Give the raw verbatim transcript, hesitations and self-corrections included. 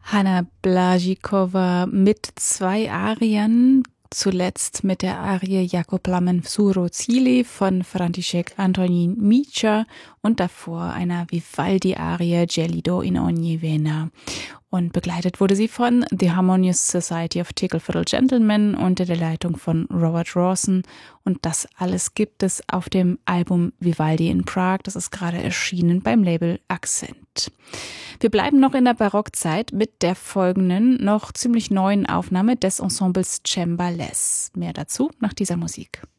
Hanna Blažíková mit zwei Arien, zuletzt mit der Arie Jako plamen v Súrocíli von František Antonín Mícha und davor einer Vivaldi-Arie Gelido in ogni vena. Und begleitet wurde sie von The Harmonious Society of Ticklefittle Gentlemen unter der Leitung von Robert Rawson. Und das alles gibt es auf dem Album Vivaldi in Prague. Das ist gerade erschienen beim Label Accent. Wir bleiben noch in der Barockzeit mit der folgenden, noch ziemlich neuen Aufnahme des Ensembles Cembales. Mehr dazu nach dieser Musik.